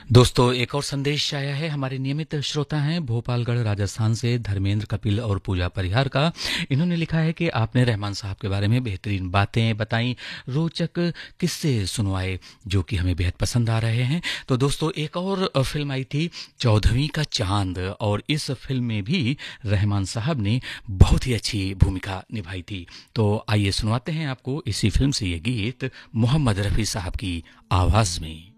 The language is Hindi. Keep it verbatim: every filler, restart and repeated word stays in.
दोस्तों, एक और संदेश आया है। हमारे नियमित श्रोता हैं भोपालगढ़ राजस्थान से धर्मेंद्र कपिल और पूजा परिहार का। इन्होंने लिखा है कि आपने रहमान साहब के बारे में बेहतरीन बातें बताई, रोचक किस्से सुनवाए जो कि हमें बेहद पसंद आ रहे हैं। तो दोस्तों, एक और फिल्म आई थी चौदहवीं का चांद, और इस फिल्म में भी रहमान साहब ने बहुत ही अच्छी भूमिका निभाई थी। तो आइए सुनवाते हैं आपको इसी फिल्म से ये गीत मोहम्मद रफ़ी साहब की आवाज़ में।